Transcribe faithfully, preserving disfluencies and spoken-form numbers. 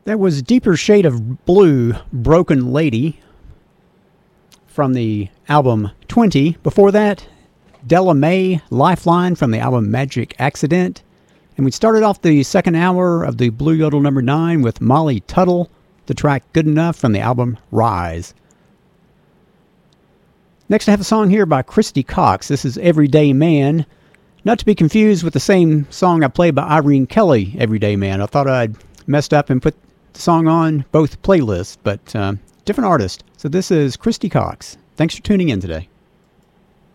That was Deeper Shade of Blue, Broken Lady, from the album twenty. Before that, Della Mae, Lifeline, from the album Magic Accident. And we started off the second hour of the Blue Yodel number nine with Molly Tuttle, the track Good Enough, from the album Rise. Next I have a song here by Christy Cox. This is Everyday Man. Not to be confused with the same song I played by Irene Kelly, Everyday Man. I thought I'd messed up and put the song on both playlists, but uh, different artist. So this is Christy Cox. Thanks for tuning in today.